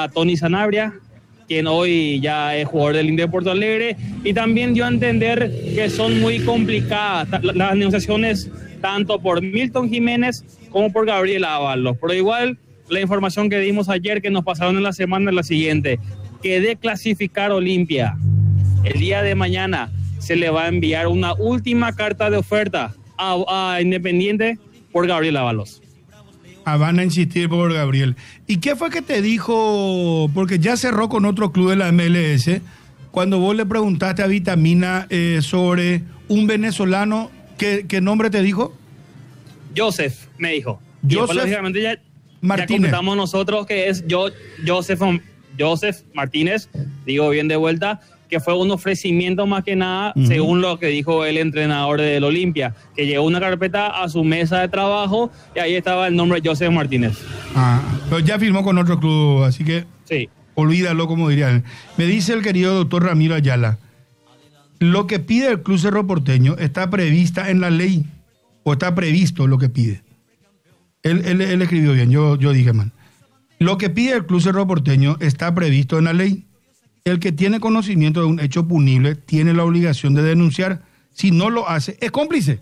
a Tony Sanabria, quien hoy ya es jugador del Inter de Porto Alegre, y también dio a entender que son muy complicadas las negociaciones tanto por Milton Jiménez como por Gabriel Ábalos. Pero igual, la información que dimos ayer, que nos pasaron en la semana, es la siguiente: que de clasificar Olimpia, el día de mañana se le va a enviar una última carta de oferta a Independiente por Gabriel Ábalos. Van a insistir por Gabriel. ¿Y qué fue que te dijo? Porque ya cerró con otro club de la MLS. Cuando vos le preguntaste a Vitamina sobre un venezolano, ¿qué nombre te dijo? Joseph, me dijo. Joseph, y lógicamente ya Martínez. comentamos nosotros que es Joseph Martínez, digo bien de vuelta, que fue un ofrecimiento más que nada, según lo que dijo el entrenador del Olimpia, que llegó una carpeta a su mesa de trabajo y ahí estaba el nombre Joseph Martínez. Pero ya firmó con otro club, así que sí, olvídalo, como dirían. Me dice el querido doctor Ramiro Ayala, lo que pide el Club Cerro Porteño está prevista en la ley, o está previsto lo que pide. Él escribió bien, yo dije mal. Lo que pide el Club Cerro Porteño está previsto en la ley. El que tiene conocimiento de un hecho punible tiene la obligación de denunciar. Si no lo hace, es cómplice.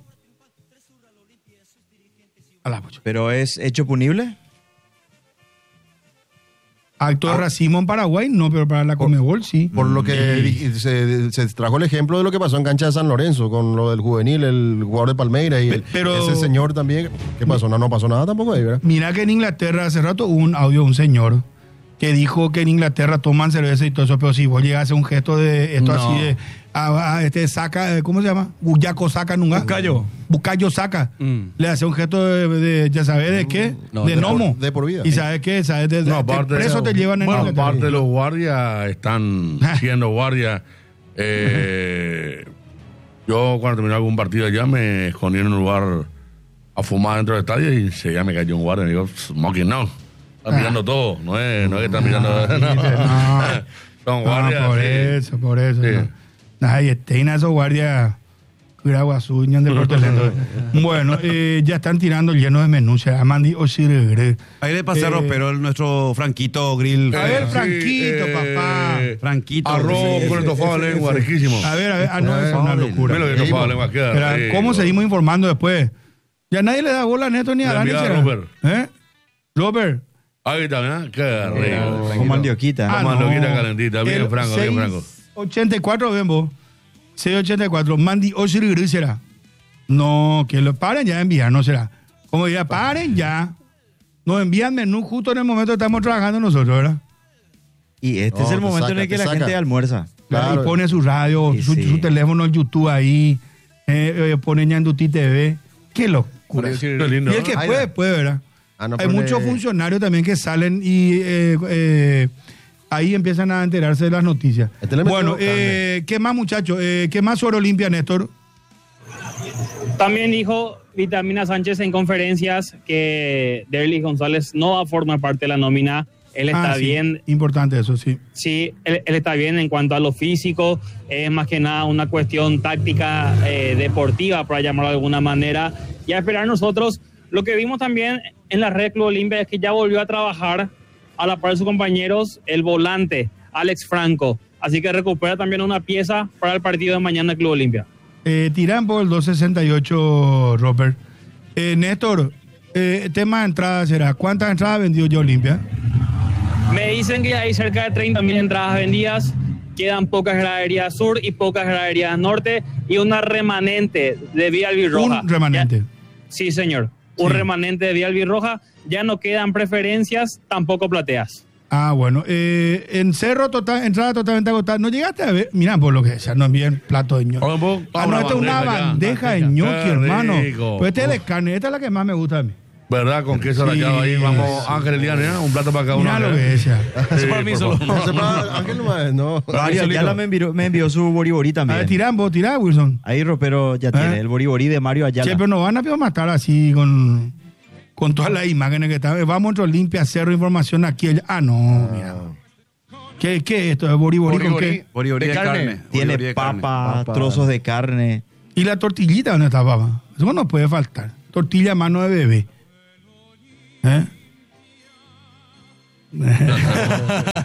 ¿Pero es hecho punible? Acto de racismo en Paraguay, no, pero para la Conmebol sí. Por lo que se trajo el ejemplo de lo que pasó en cancha de San Lorenzo, con lo del juvenil, el jugador de Palmeiras y ese señor también. ¿Qué pasó? No pasó nada tampoco ahí, ¿verdad? Mira que en Inglaterra hace rato hubo un audio de un señor que dijo que en Inglaterra toman cerveza y todo eso, pero si vos llegas a hacer un gesto de esto así de saca, ¿cómo se llama? Bucayo saca nunca. Bucayo saca. Le hace un gesto de ya sabes de qué, de gnomo. De por vida. Y sabes qué, sabes de aparte preso te llevan en Bueno, Inglaterra. aparte de los guardias están siendo guardias. Yo cuando terminé algún partido allá me escondí en un lugar a fumar dentro del estadio y ya me cayó un guardia y digo, smoking no. Están mirando todo, no es que están mirando. Son guardias. Por eso. Sí. Ay, Steina, esos guardias. Cuiraguazú, ñan de Puerto Lento. Bueno, ya están tirando lleno de menús. Amandi Osirigre. Ahí le pasé Ropero, nuestro Franquito Grill. A ver, Franquito, papá. Franquito. Arroz con estofado de lengua, riquísimo. A ver. No, es una locura. Mira lo que estofado de lengua queda. Pero, ¿cómo seguimos informando después? Ya nadie le da bola a Neto ni a Dani. Robert. Ahí está, ¿verdad? Qué rico. Con mandioquita. Con mandioquita calentita, bien franco, bien franco. 84, ven vos. 684. Mandi Osirigri será. No, que lo paren ya de enviar, no será. Como diría, paren ya. Nos envían menú justo en el momento que estamos trabajando nosotros, ¿verdad? Y es el momento en el que la gente almuerza. Claro. Y pone su radio, su teléfono en YouTube ahí, pone Ñanduti TV. Qué locura. Y el que puede, ¿verdad? Hay muchos funcionarios también que salen y ahí empiezan a enterarse de las noticias. Bueno, ¿qué más, muchachos? ¿Qué más sobre Olimpia, Néstor? También dijo Vitamina Sánchez en conferencias que Derlis González no va a formar parte de la nómina. Él está bien. Importante eso, sí. Sí, él está bien en cuanto a lo físico. Es más que nada una cuestión táctica deportiva, para llamarlo de alguna manera. Y a esperar nosotros. Lo que vimos también en la red Club Olimpia es que ya volvió a trabajar a la par de sus compañeros el volante, Alex Franco. Así que recupera también una pieza para el partido de mañana Club Olimpia. Tiran por el 268, Robert. Néstor, tema de entradas será, ¿cuántas entradas vendió ya Olimpia? Me dicen que hay cerca de 30.000 entradas vendidas. Quedan pocas graderías sur y pocas graderías norte y una remanente de vía albirroja. Un remanente. Sí, señor. Un remanente de vía albirroja. Ya no quedan preferencias, tampoco plateas. Bueno. En Cerro, entrada totalmente agotada. ¿No llegaste a ver? Mira, por lo que sea, no envían plato de ñoqui. No, esta es una bandeja de ñoqui, hermano. Pues esta es de carne, esta es la que más me gusta a mí. ¿Verdad? Con queso rallado ahí. Vamos, Ángel Eliana, un plato para cada uno. Mira lo que es. Eso para mí solo. Ángel no. Ayala me envió su boriborí también. A ver, tirá, Wilson. Ahí Ropero ya tiene el boriborí de Mario Ayala. Che, pero no van a matar así con todas las imágenes que están. Vamos a Olimpia, Cerro, información aquí. No, mira. ¿Qué es esto? ¿Es boriborí con qué? Boriborí de carne. Tiene papa, trozos de carne. ¿Y la tortillita dónde está, papá? Eso no puede faltar. Tortilla a mano de bebé.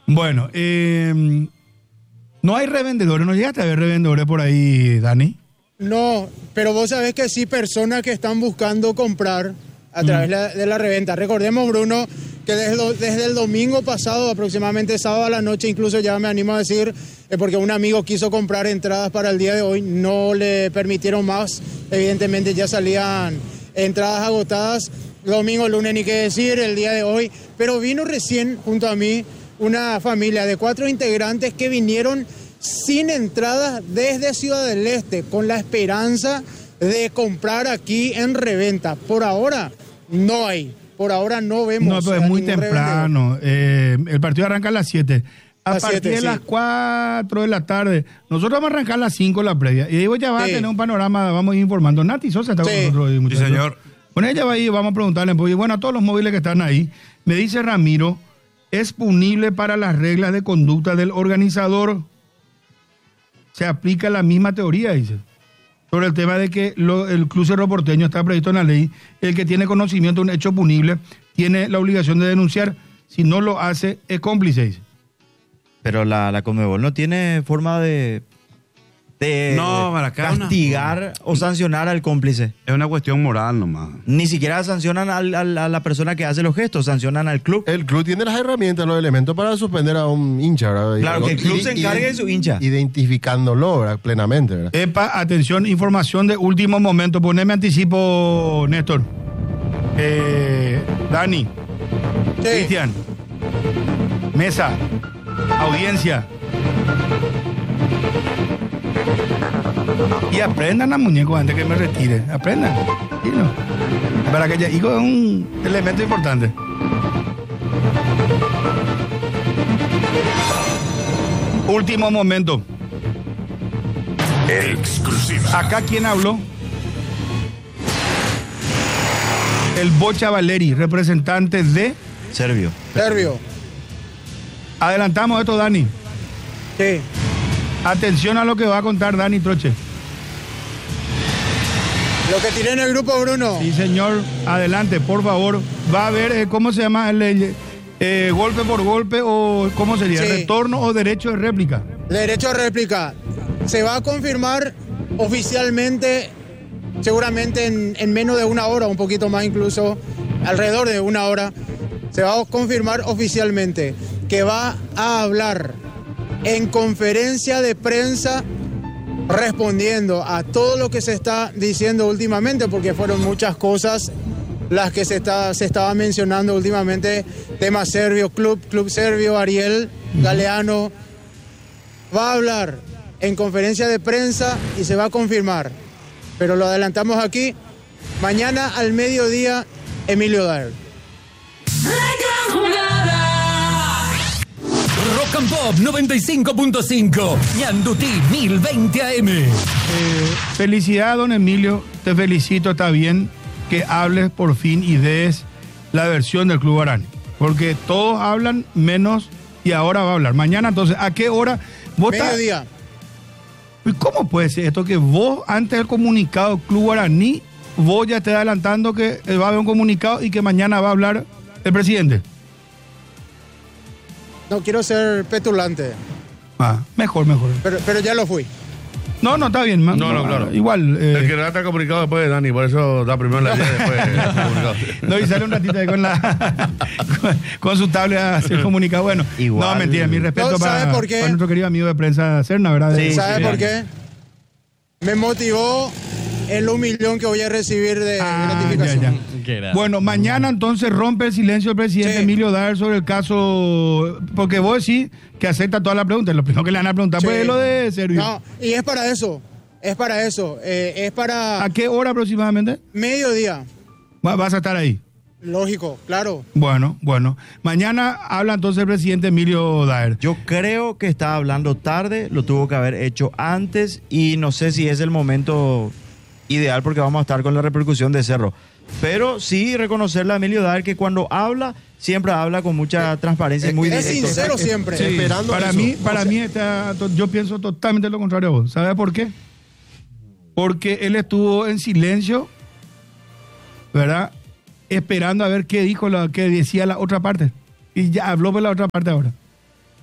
Bueno, no hay revendedores, ¿no llegaste a ver revendedores por ahí, Dani? No, pero vos sabés que sí, personas que están buscando comprar a través de la reventa. Recordemos, Bruno, que desde el domingo pasado, aproximadamente sábado a la noche, incluso ya me animo a decir, porque un amigo quiso comprar entradas para el día de hoy, no le permitieron más, evidentemente ya salían entradas agotadas, domingo, lunes, ni qué decir, el día de hoy, pero vino recién junto a mí una familia de 4 integrantes que vinieron sin entradas desde Ciudad del Este, con la esperanza de comprar aquí en reventa. Por ahora no hay, por ahora no vemos. No, pero es muy temprano. El partido arranca a las 7. A partir de las 4 de la tarde. Nosotros vamos a arrancar a las 5 la previa. Y digo, ya va a tener un panorama, vamos a ir informando. Nati Sosa está con nosotros hoy, muchachos. Sí, señor. Bueno, ella va a ir, vamos a preguntarle. Porque, bueno, a todos los móviles que están ahí, me dice Ramiro, ¿es punible para las reglas de conducta del organizador? Se aplica la misma teoría, dice. Sobre el tema de que el Club Cerro Porteño está previsto en la ley, el que tiene conocimiento de un hecho punible tiene la obligación de denunciar. Si no lo hace, es cómplice, dice. Pero la Conmebol no tiene forma de castigar o sancionar al cómplice. Es una cuestión moral nomás. Ni siquiera sancionan a la persona que hace los gestos, sancionan al club. El club tiene las herramientas, los elementos para suspender a un hincha, ¿verdad? Claro, que el club se encargue de su hincha. Identificándolo, ¿verdad? Plenamente, ¿verdad? Epa, atención, información de último momento. Poneme anticipo, Néstor. Dani. Sí. Cristian. Mesa. Audiencia. Y aprendan a muñeco antes que me retire. Aprendan. ¿Sí, no? Para que ya hijo es un elemento importante. Último momento. Exclusiva. Acá, ¿quién habló? El Bocha Valeri, representante de Servio. Adelantamos esto, Dani. Sí. Atención a lo que va a contar Dani Troche. Lo que tiré en el grupo, Bruno. Sí, señor. Adelante, por favor. Va a haber, ¿cómo se llama? Golpe por golpe o ¿cómo sería? Sí. ¿Retorno o derecho de réplica? Derecho a réplica. Se va a confirmar oficialmente, seguramente en menos de una hora, un poquito más incluso, alrededor de una hora, se va a confirmar oficialmente que va a hablar en conferencia de prensa respondiendo a todo lo que se está diciendo últimamente, porque fueron muchas cosas las que se estaba mencionando últimamente, tema Servio, Club Servio, Ariel Galeano. Va a hablar en conferencia de prensa y se va a confirmar, pero lo adelantamos aquí, mañana al mediodía, Emilio Daer. Rock and Pop 95.5, Ñandutí 1020 AM. Felicidad, don Emilio. Te felicito, está bien que hables por fin y des la versión del Club Guaraní. Porque todos hablan menos y ahora va a hablar. Mañana, entonces, ¿a qué hora? Mediodía. ¿Cómo puede ser esto que vos, antes del comunicado Club Guaraní, vos ya estés adelantando que va a haber un comunicado y que mañana va a hablar el presidente? No quiero ser petulante. Mejor. Pero ya lo fui. No, está bien. No, claro. Igual. El que está comunicado después de Dani, por eso da primero la idea, después comunicado. No, y sale un ratito ahí con su tablet a hacer comunicado. Bueno, igual. No, mentira, mi respeto para nuestro querido amigo de prensa Serna, ¿verdad? Sí, ¿sabe por qué? Me motivó el 1 millón que voy a recibir de gratificación. Ya. Bueno, mañana entonces rompe el silencio el presidente Emilio Daer sobre el caso, porque vos decís que acepta todas las preguntas. Lo primero que le van a preguntar pues es lo de Servio. No, y es para eso. Es para... ¿A qué hora aproximadamente? Mediodía. ¿Vas a estar ahí? Lógico, claro. Bueno. Mañana habla entonces el presidente Emilio Daer. Yo creo que está hablando tarde, lo tuvo que haber hecho antes y no sé si es el momento ideal porque vamos a estar con la repercusión de Cerro. Pero sí reconocerle a Emilio Daer que cuando habla, siempre habla con mucha transparencia y muy directo. Es sincero siempre. Sí, esperando para mí yo pienso totalmente lo contrario a vos. ¿Sabes por qué? Porque él estuvo en silencio, ¿verdad? Esperando a ver qué dijo, qué decía la otra parte. Y ya habló por la otra parte ahora.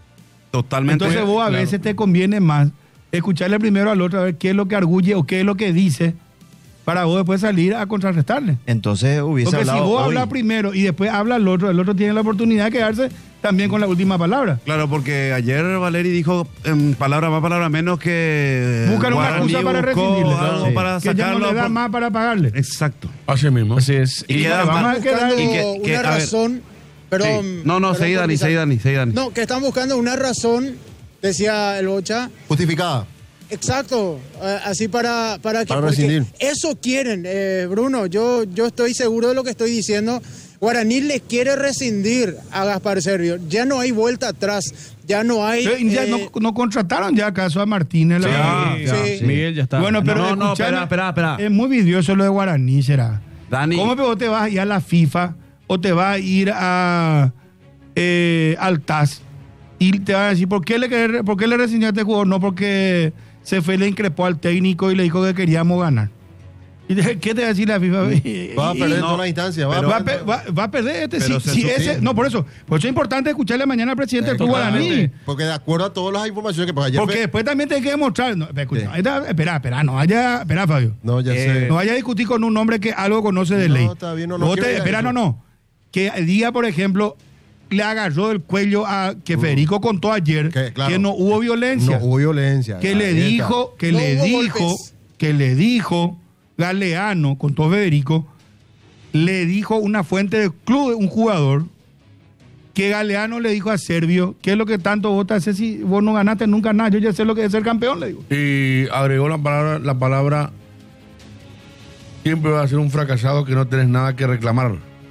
Totalmente. Entonces vos a veces te conviene más escucharle primero al otro a ver qué es lo que arguye o qué es lo que dice para vos después salir a contrarrestarle. Entonces hubiese Porque si hablado vos hoy. hablas primero y después habla el otro tiene la oportunidad de quedarse también con la última palabra. Claro, porque ayer Valeri dijo palabra más, palabra menos que Buscan una Guaraní excusa para buscó rescindirle. algo Sí. para Que ya no sacarlo. le da más para pagarle. Exacto. Así mismo. Así es. Y queda vamos mal. a quedar- buscando y que, una a ver, razón. Perdón. Sí. No, perdón seguí por Dani, pisar. seguí Dani. No, que están buscando una razón, decía el Bocha. Justificada. Exacto, así para que Para porque rescindir. eso quieren, Bruno, yo estoy seguro de lo que estoy diciendo. Guaraní le quiere rescindir a Gaspar Servio, ya no hay vuelta atrás, ya no hay... Ya no contrataron ya acaso a Martínez. la verdad. sí. Miguel ya está. Bueno, pero No, escuchame, espera. es muy vidrioso lo de Guaraní, será. Dani. ¿Cómo que vos te vas a ir a la FIFA o te vas a ir a al TAS y te van a decir, ¿por qué le rescindió a este jugador? No, porque se fue y le increpó al técnico y le dijo que queríamos ganar. ¿Y qué te va a decir la FIFA? Va a perder no, toda la instancia. Va a perder este. Pero Si se ese, no, por eso es importante escucharle mañana al presidente del Club Guaraní. Porque de acuerdo a todas las informaciones que pues ayer Porque después también hay que demostrar. No, escucha, espera, no vaya, Fabio. No, ya sé. No vaya a discutir con un hombre que algo conoce de No, ley. está bien, no Vos quiero ir a espera, eso. no. Que el día, por ejemplo, le agarró el cuello a que Federico contó ayer Que, claro. que no hubo violencia. No hubo violencia. Que le Ahí está. dijo, que le dijo Galeano, contó Federico, le dijo una fuente del club, un jugador, que Galeano le dijo a Servio, ¿qué es lo que tanto vos te haces si vos no ganaste nunca nada? Yo ya sé lo que es ser campeón, le digo. Y agregó la palabra siempre va a ser un fracasado que no tenés nada que reclamar.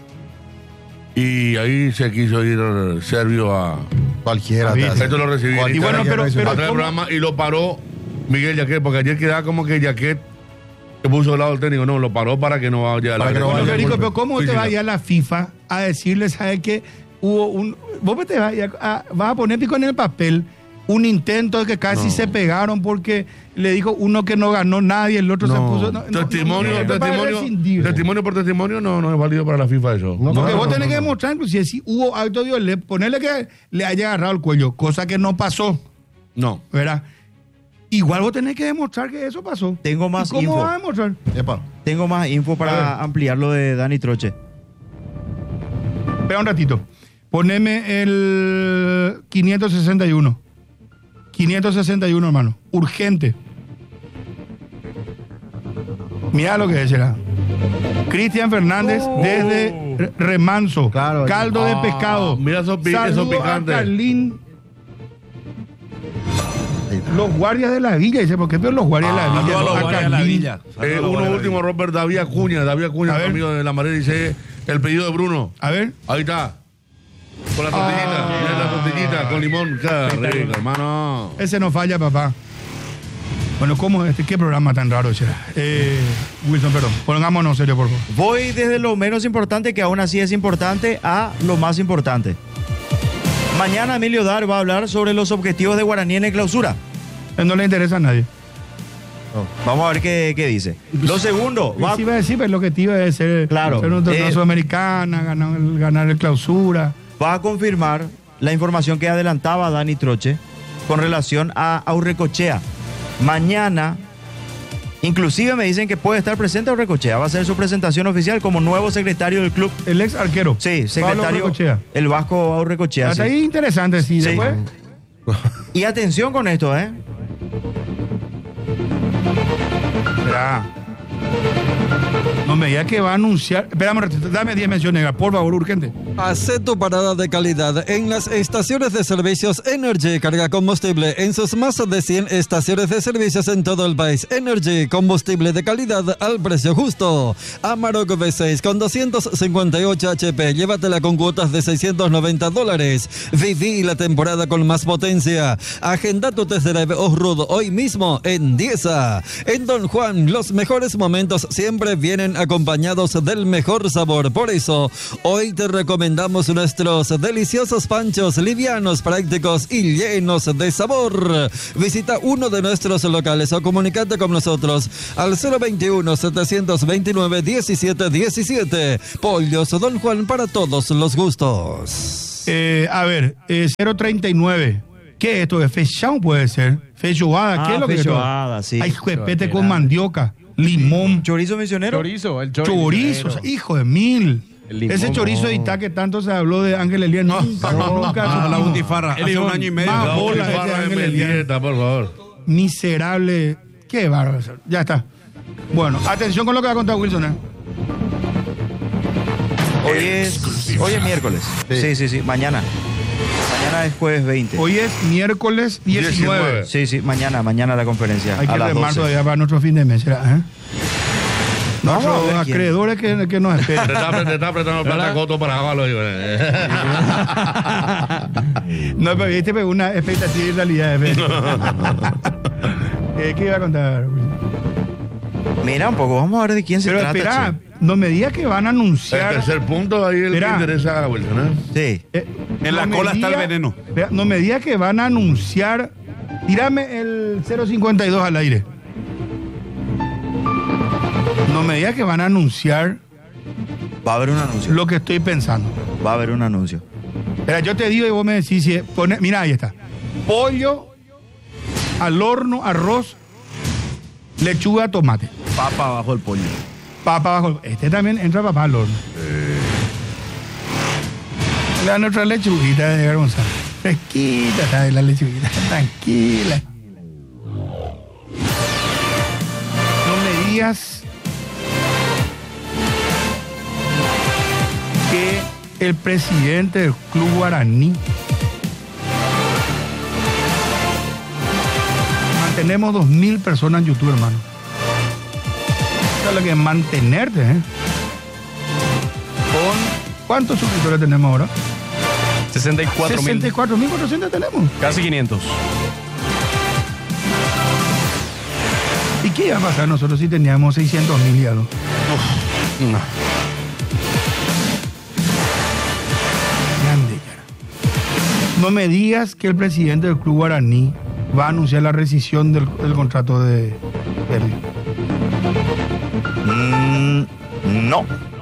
Y ahí se quiso ir Servio a... Cualquiera. te hace. Esto lo recibí. Cualquiera Y bueno, que pero- recibe. pero- atrás del ¿cómo? programa y lo paró Miguel Yaquet, porque ayer quedaba como que Yaquet se puso del lado del técnico. No, lo paró para que no vaya a la... Para que no Bueno, vaya Federico, golpe. pero ¿cómo Sí, te sí, vas a no. ir a la FIFA a decirle, ¿sabes qué? Hubo un... Vos te vas a poner pico en el papel un intento de que casi se pegaron porque le dijo uno que no ganó nadie, el otro se puso... Testimonio por testimonio no es válido para la FIFA eso. No, Porque no, vos no, tenés no, que no. demostrar, inclusive, si hubo acto violento, ponerle que le haya agarrado el cuello, cosa que no pasó, No. ¿verdad? Igual vos tenés que demostrar que eso pasó. Tengo más ¿Y ¿Cómo info. vas a demostrar? Epa. Tengo más info A para ampliar lo de Dani Troche. Espera un ratito. Poneme el 561. 561, hermano. Urgente. Mira lo que es, será. Cristian Fernández desde Remanso. Claro. Caldo de pescado. mira esos Saludos picantes. a Carlín. Ahí está. Los guardias de la villa, dice, ¿por qué peor los guardias de la villa? Saludos a los A guardias de la Carlín. villa. Saludos a los Uno guardias de la último, villa. Robert David Acuña, A ver. amigo de la Marea, dice el pedido de Bruno. A ver. Ahí está. Con la tortillita, mira la tortillita con limón. Qué rico, hermano. Ese no falla, papá. Bueno, ¿cómo qué programa tan raro será? Wilson, perdón. Pongámonos serio, por favor. Voy desde lo menos importante, que aún así es importante, a lo más importante. Mañana Emilio Dar va a hablar sobre los objetivos de Guaraní en el clausura. No le interesa a nadie. Vamos a ver qué dice. Lo segundo, va, Sí, iba a decir, pero lo que te iba a decir Claro. ser un torneo sudamericana, ganar el clausura. va a confirmar la información que adelantaba Dani Troche con relación a Aurrecochea. Mañana, inclusive me dicen que puede estar presente Aurrecochea. Va a ser su presentación oficial como nuevo secretario del club. El ex arquero. Sí, Pablo secretario. Aurrecochea. El vasco Aurrecochea. Hasta Sí. ahí interesante, sí. Sí. Después, Y atención con esto, ¿eh? Espera. No me diga que va a anunciar. Espérame un ratito, dame 10 menciones, por favor, urgente. Hace tu parada de calidad en las estaciones de servicios Energy. Carga combustible en sus más de 100 estaciones de servicios en todo el país. Energy, combustible de calidad al precio justo. Amarok V6 con 258 HP. Llévatela con cuotas de $690. Viví la temporada con más potencia. Agenda tu test drive off-road hoy mismo en Dieza. En Don Juan, los mejores momentos siempre vienen acompañados del mejor sabor. Por eso, hoy te recomendamos nuestros deliciosos panchos livianos, prácticos y llenos de sabor. Visita uno de nuestros locales o comunícate con nosotros al 021-729-1717. Pollos Don Juan para todos los gustos. A ver, 039 ¿Qué es esto? ¿Es fechón puede ser? ¿Feijoada? ¿Qué es lo que es esto? feijoada, sí. Hay juepete con mandioca, limón, ¿Chorizo misionero? Chorizo, el chorizo. O sea, hijo de mil. El limón, Ese chorizo de Itá que tanto se habló de Ángel Elías. Nunca la butifarra, hace un año y medio. Más La bola butifarra ese de Ángel Elías. Mendieta, por favor. Miserable. Qué bárbaro. Ya está. Bueno, atención con lo que va a contar Wilson. Hoy es miércoles. Sí. Mañana es jueves 20. Hoy es miércoles 19. Sí, mañana la conferencia. Hay que a las remar 12. todavía para nuestro fin de mes, ¿será? Vamos a Nuestros ver quién. acreedores que nos Te esperan. está apretando el platacoto para abajo. No, pero viste, pero una expectativa y realidad. ¿Qué iba a contar? Mira un poco, vamos a ver de quién se Pero trata. espera, che. no me digas que van a El anunciar. tercer punto ahí el que Espera. interesa a Wilson, ¿eh? Sí. En la cola está el veneno. Espera, no me digas que van a anunciar. Tírame el 052 al aire. No me digas que van a anunciar Va a haber un anuncio. lo que estoy pensando. Va a haber un anuncio. Espera, yo te digo y vos me decís si mira, ahí está. Pollo al horno, arroz, lechuga, tomate. Papa bajo el pollo. Papa bajo. Este también entra papá al horno. Le dan otra lechuguita de Edgar González. Fresquita, ¿sabes? La lechuguita, tranquila. No me digas que el presidente del Club Guaraní. Mantenemos 2.000 personas en YouTube, hermano. Eso es lo que es mantenerte, ¿eh? ¿Cuántos suscriptores tenemos ahora? 64.000. 64.400 tenemos. Casi 500. ¿Y qué iba a pasar nosotros si teníamos 600.000 y algo? No. Grande, cara. No me digas que el presidente del Club Guaraní va a anunciar la rescisión del contrato de Sergio. No.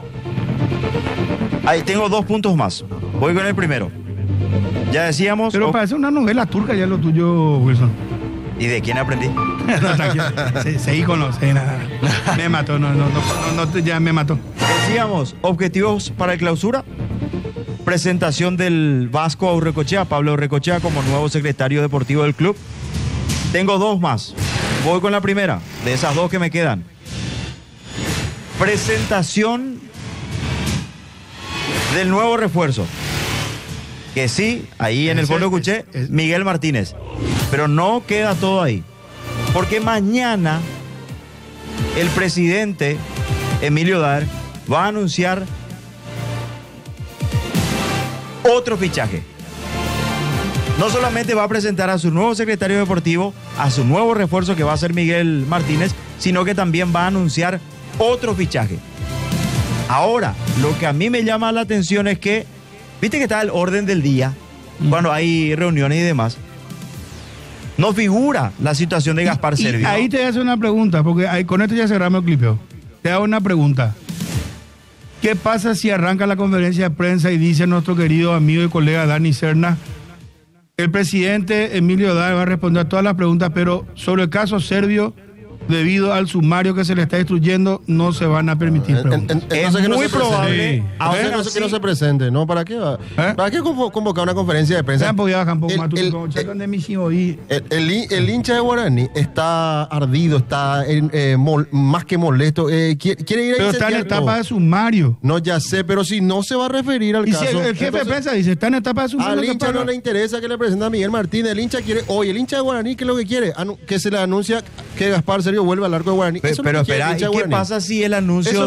Ahí tengo 2 puntos más. Voy con el primero. Ya decíamos. Pero parece una novela turca ya lo tuyo, Wilson. ¿Y de quién aprendí? No, tranquilo. Seguí con los. Nada. Me mató, ya me mató. Decíamos, objetivos para el clausura. Presentación del Vasco Aurrecochea, Pablo Aurrecochea, como nuevo secretario deportivo del club. Tengo 2 más. Voy con la primera, de esas 2 que me quedan. Presentación del nuevo refuerzo. Que sí, ahí en el fondo escuché, Miguel Martínez. Pero no queda todo ahí. Porque mañana el presidente Emilio Dar va a anunciar otro fichaje. No solamente va a presentar a su nuevo secretario deportivo, a su nuevo refuerzo que va a ser Miguel Martínez, sino que también va a anunciar otro fichaje. Ahora, lo que a mí me llama la atención es que, viste que está el orden del día, cuando hay reuniones y demás, no figura la situación de Gaspar Servio. Y ahí te voy a hacer una pregunta, porque ahí, con esto ya cerramos el clipeo. Te hago una pregunta. ¿Qué pasa si arranca la conferencia de prensa y dice nuestro querido amigo y colega Dani Serna, el presidente Emilio Dar va a responder a todas las preguntas, pero sobre el caso Servio, debido al sumario que se le está instruyendo, no se van a permitir preguntas? Es muy probable. Ahora no sé que no se presente, ¿no? ¿Para qué va? ¿Para qué convocar una conferencia de prensa? El hincha de Guaraní está ardido, está más que molesto. Quiere ir a pero está en etapa de sumario. No, ya sé, pero si no se va a referir al y caso. Si el jefe de prensa dice, está en etapa de sumario. Al hincha no le interesa que le presente a Miguel Martínez. El hincha quiere, el hincha de Guaraní, ¿qué es lo que quiere? Que se le anuncia que Gaspar Servio vuelve al arco de Guaraní. Pero espera, ¿y qué pasa si el anuncio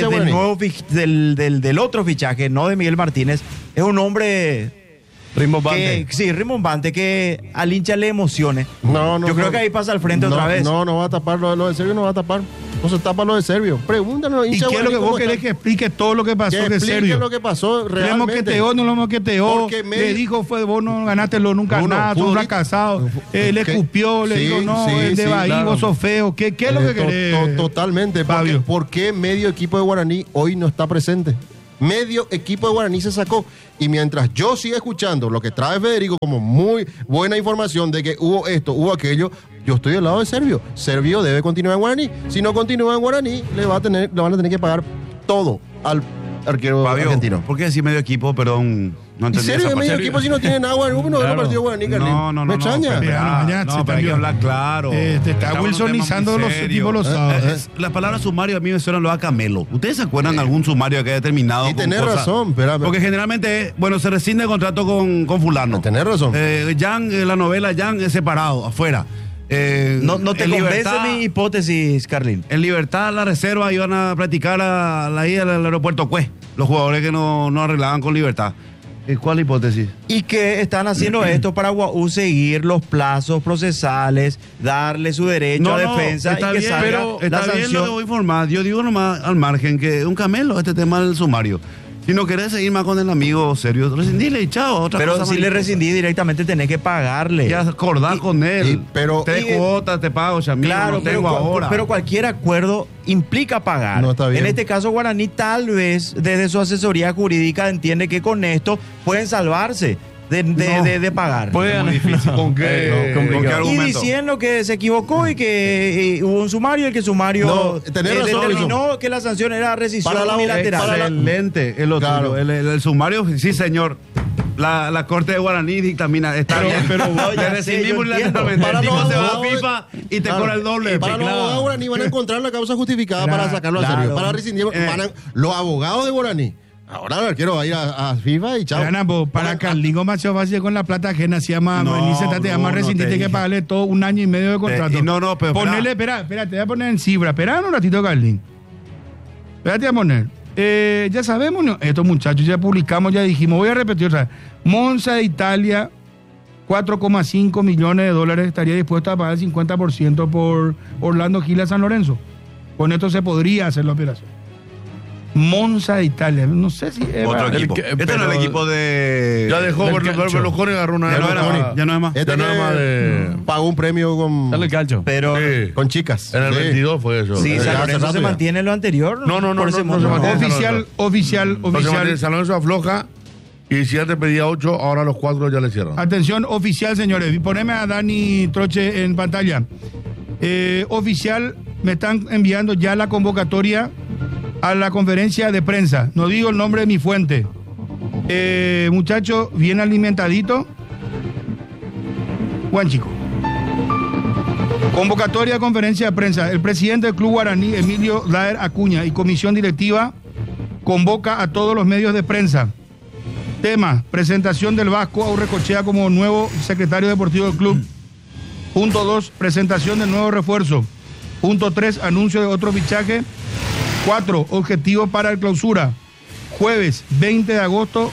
del otro fichaje, no de Miguel Martínez, es un hombre rimbombante? Sí, rimbombante, que al hincha le emocione. Yo creo que ahí pasa al frente otra vez. No va a tapar lo de Servio, no va a tapar. No se tapa lo de Servio. Pregúntanos. ¿Y qué es lo que vos querés que explique todo lo que pasó de Servio? Lo que pasó realmente. ¿Le moqueteó, no lo moqueteó? Le dijo, vos no ganaste nunca nada, sos fracasado. Le escupió, le dijo, no, el de Bahía, vos sos feo. ¿Qué es lo que querés? Totalmente. ¿Por qué medio equipo de Guaraní hoy no está presente? Medio equipo de Guaraní se sacó. Y mientras yo siga escuchando lo que trae Federico como muy buena información de que hubo esto, hubo aquello, yo estoy del lado de Servio. Servio debe continuar en Guaraní. Si no continúa en Guaraní, le van a tener que pagar todo al arquero argentino. ¿Por qué decir medio equipo? Perdón, no entendí. ¿En serio de medio equipo si no tienen agua? No veo los partidos Guaraní, Carlín. No. Me extraña. No, pero hay que hablar claro. Está wilsonizando los tipos los sábados. La palabra sumario a mí me suena lo a Camelo. ¿Ustedes se acuerdan de algún sumario que haya terminado? Y tenés razón, espérame. Porque generalmente, se rescinde el contrato con fulano. Tenés razón. Jan, la novela Jan es separado, afuera. No te convence mi hipótesis, Carlín. En Libertad, la reserva iban a practicar la ida al aeropuerto Cue, los jugadores que no arreglaban con Libertad. ¿Cuál es la hipótesis? Y que están haciendo esto para UAU seguir los plazos procesales, darle su derecho a defensa y que bien, salga pero la está sanción. Bien lo que voy a informar. Yo digo nomás al margen que un Camelo este tema del sumario. Si no querés seguir más con el amigo Servio, rescindile y chao. Pero si le rescindí directamente tenés que pagarle. Ya acordar con él. Pero 3 cuotas te pago, Chamilo, claro, no tengo ahora. Pero cualquier acuerdo implica pagar. No, está bien. En este caso, Guaraní tal vez desde su asesoría jurídica entiende que con esto pueden salvarse de pagar. Pueden. Muy difícil. ¿Con qué, ¿con qué Y argumento? diciendo que se equivocó y que hubo un sumario y el que sumario determinó que la sanción era rescisión unilateral. Excelente. Claro. El sumario, sí, señor. La Corte de Guaraní dictamina, está bien. Pero le recibimos unilateralmente. El tipo se va a FIFA y te cobra el doble. Para los abogados de Guaraní van a encontrar la causa justificada para sacarlo a Servio. Para rescindir, los abogados de Guaraní. Ahora el arquero va a ir a FIFA y chao. Para Carlingo Macho Valle con la plata ajena se llama rescindir, que pagarle todo 1 año y medio de contrato. Pero ponerle, espera, te voy a poner en cifra. Espera un ratito, Carlín. Espérate a poner. Ya sabemos, ¿no? Estos muchachos ya publicamos, ya dijimos, voy a repetir otra vez. Monza de Italia, $4,5 millones estaría dispuesto a pagar el 50% por Orlando Gil a San Lorenzo. Con esto se podría hacer la operación. Monza de Italia, no sé si es otro equipo. Este no es el equipo de... Ya dejó Berlusconi, agarró una... Ya no es más. Este pagó un premio con... Dale el calcho. Pero con chicas. En el 22 fue eso. Sí, San Lorenzo se mantiene en lo anterior. No se mantiene. Oficial. San Lorenzo afloja. Y si antes pedía 8, ahora los 4 ya le cierran. Atención, oficial, señores. Poneme a Dani Troche en pantalla. Oficial, me están enviando ya la convocatoria a la conferencia de prensa. No digo el nombre de mi fuente. Muchacho, bien alimentadito. Buen chico. Convocatoria a conferencia de prensa. El presidente del Club Guaraní, Emilio Daer Acuña, y comisión directiva convoca a todos los medios de prensa. Tema: presentación del Vasco Aurrecochea como nuevo secretario deportivo del club. Punto 2, presentación del nuevo refuerzo. Punto 3, anuncio de otro fichaje. 4, objetivos para el clausura. Jueves 20 de agosto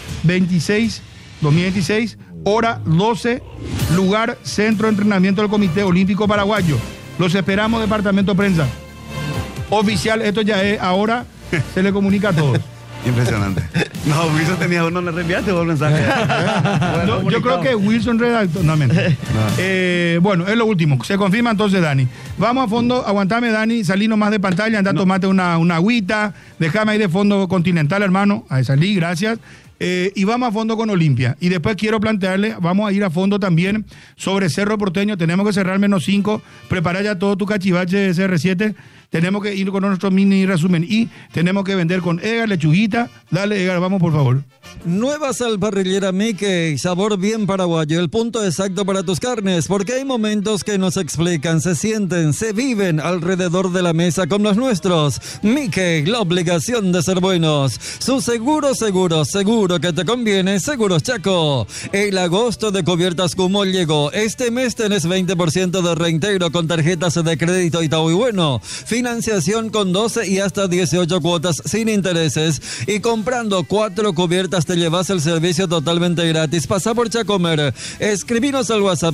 2026, hora 12, lugar Centro de Entrenamiento del Comité Olímpico Paraguayo. Los esperamos, departamento de prensa. Oficial, esto ya es, ahora se le comunica a todos. Impresionante. No, Wilson tenía uno, ¿le reenviaste vos el mensaje? No, yo creo que Wilson redactó. No, bueno, es lo último. Se confirma entonces, Dani. Vamos a fondo, aguantame, Dani, salí nomás de pantalla, anda, tomate una agüita, déjame ahí de fondo Continental, hermano. Ahí salí, gracias. Y vamos a fondo con Olimpia. Y después quiero plantearle, vamos a ir a fondo también sobre Cerro Porteño. Tenemos que cerrar -5, preparar ya todo tu cachivache de CR7. Tenemos que ir con nuestro mini resumen y tenemos que vender con Edgar lechuguita. Dale, Edgar, vamos por favor. Nueva sal parrillera Mickey, sabor bien paraguayo, el punto exacto para tus carnes, porque hay momentos que no se explican, se sienten, se viven alrededor de la mesa con los nuestros. Mickey, la obligación de ser buenos. Su seguro que te conviene, Seguros Chaco. El agosto de Cubiertas Cumol llegó. Este mes tenés 20% de reintegro con tarjetas de crédito Itaú y Bueno. Financiación con 12 y hasta 18 cuotas sin intereses. Y comprando 4 cubiertas te llevas el servicio totalmente gratis. Pasa por Chacomer. Escribinos al WhatsApp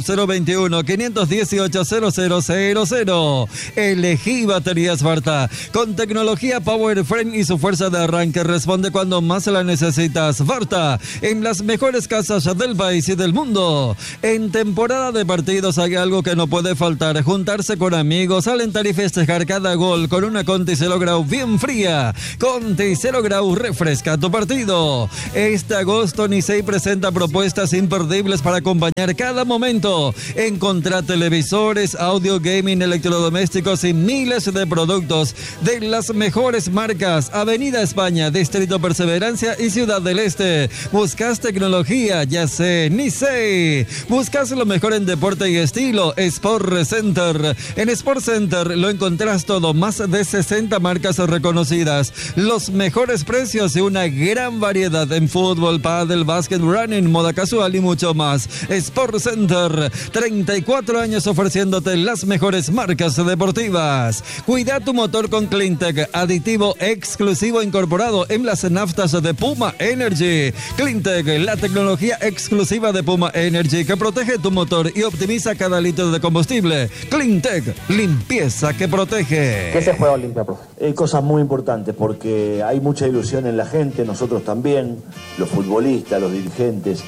021-518-0000. Elegí baterías Barta. Con tecnología Power Frame y su fuerza de arranque responde cuando más la necesitas. Varta, en las mejores casas del país y del mundo. En temporada de partidos hay algo que no puede faltar: juntarse con amigos, alentar y festejar cada gol con una Conti 0 Grau bien fría. Conti 0 Grau refresca tu partido. Este agosto Nicey presenta propuestas imperdibles para acompañar cada momento. Encontrá televisores, audio, gaming, electrodomésticos y miles de productos de las mejores marcas. Avenida España, Distrito Perseverancia y Ciudad del Este. Buscas tecnología, ya sé, Nicey. Buscas lo mejor en deporte y estilo, Sport Center. En Sport Center lo encontrás todo, más de 60 marcas reconocidas, los mejores precios y una gran variedad en fútbol, pádel, básquet, running, moda casual y mucho más. Sport Center, 34 años ofreciéndote las mejores marcas deportivas. Cuida tu motor con Cleantech, aditivo exclusivo incorporado en las naftas de Puma Energy. Cleantech, la tecnología exclusiva de Puma Energy que protege tu motor y optimiza cada litro de combustible. Cleantech, limpieza que protege. ¿Qué se juega Olimpia, profe? Cosas muy importantes porque hay mucha ilusión en la gente, nosotros también, los futbolistas, los dirigentes,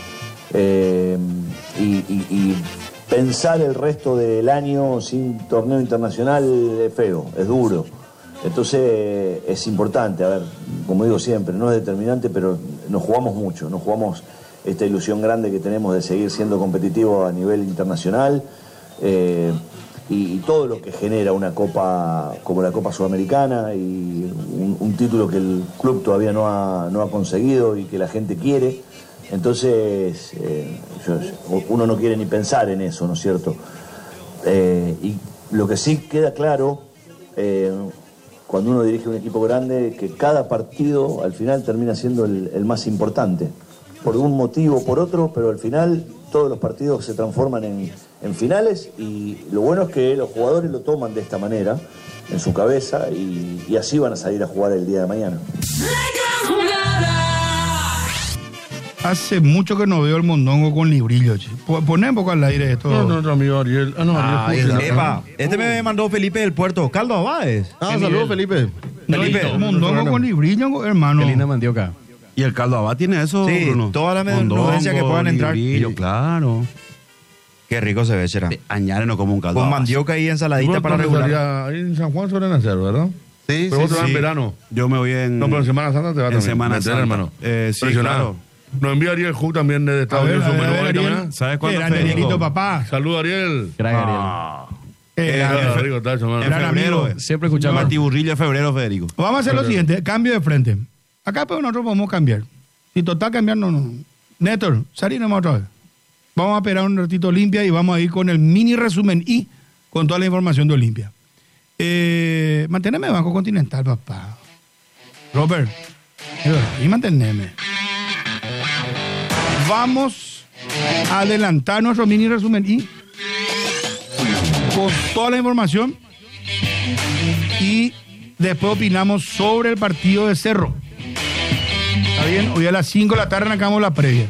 y pensar el resto del año sin torneo internacional es feo, es duro. Entonces es importante, a ver, como digo siempre, no es determinante, pero nos jugamos mucho, nos jugamos esta ilusión grande que tenemos de seguir siendo competitivos a nivel internacional, y todo lo que genera una copa como la Copa Sudamericana y un título que el club todavía no ha conseguido y que la gente quiere. Entonces uno no quiere ni pensar en eso, ¿no es cierto? Y lo que sí queda claro cuando uno dirige un equipo grande, que cada partido al final termina siendo el más importante, por un motivo o por otro, pero al final todos los partidos se transforman en finales, y lo bueno es que los jugadores lo toman de esta manera en su cabeza y así van a salir a jugar el día de mañana. Hace mucho que no veo el mondongo con librillo, che. Poné un poco al aire esto. No, nuestro amigo Ariel. Epa, este me mandó Felipe del Puerto, Caldo Abáez. Saludos, Felipe. Felipe, mondongo con librillo, hermano. Qué linda mandioca. ¿Y el caldo abad tiene eso, Sí, Bruno? toda la menudencia que puedan entrar. Librillo, claro. Qué rico se ve, será. Añade no como un caldo Con abad. mandioca y ensaladita para regular. Ahí en San Juan suelen hacer, ¿verdad? Sí, Pero vos te vas en verano. Yo me voy en... No, pero en Semana Santa te vas en también. Semana ¿Me Santa. entiendes, hermano? Sí, Presionado. claro. Nos envía Ariel Ju también desde Estados Unidos. Su menú ahí también. ¿Sabes cuándo, Grande, Federico? Arielito, papá. Saludos, Ariel. Gracias, Ariel. Rico, está eso, En hermano. febrero. Siempre escuchamos. Matiburrillo de febrero, Federico. Vamos a hacer lo siguiente, cambio de frente. Acá pues nosotros podemos cambiar. Si total cambiar, no. Néstor, salí nomás otra vez. Vamos a esperar un ratito Olimpia y vamos a ir con el mini resumen y con toda la información de Olimpia. Manténeme Banco Continental, papá. Robert, y manténme. Vamos a adelantar nuestro mini resumen y con toda la información, y después opinamos sobre el partido de Cerro. ¿Está bien? Hoy a las 5 de la tarde arrancamos la previa.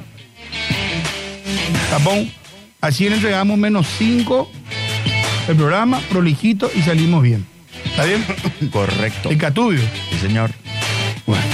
Tapón. Así le entregamos -5 el programa, prolijito, y salimos bien. ¿Está bien? Correcto. El Catubio. Sí, señor. Bueno.